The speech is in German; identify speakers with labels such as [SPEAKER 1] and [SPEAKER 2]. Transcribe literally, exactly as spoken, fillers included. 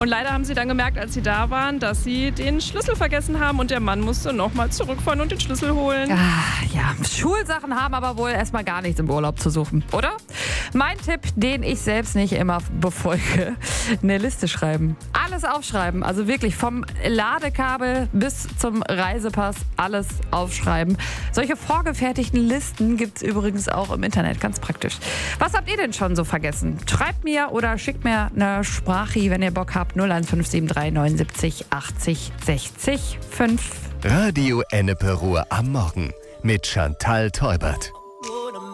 [SPEAKER 1] Und leider haben sie dann gemerkt, als sie da waren, dass sie den Schlüssel vergessen haben und der Mann musste nochmal zurückfahren und den Schlüssel holen.
[SPEAKER 2] Ah, ja, Schulsachen haben aber wohl erstmal gar nichts im Urlaub zu suchen, oder? Mein Tipp, den ich selbst nicht immer befolge, eine Liste schreiben. Alles aufschreiben, also wirklich vom Ladekabel bis zum Reisepass alles aufschreiben. Solche vorgefertigten Listen gibt es übrigens auch im Internet, ganz praktisch. Was habt ihr denn schon so vergessen? Schreibt mir oder schickt mir eine Sprache, wenn ihr Bock habt. null eins fünf sieben drei neunundsiebzig achtzig sechzig fünf.
[SPEAKER 3] Radio Ennepe Ruhr am Morgen mit Chantal Teubert.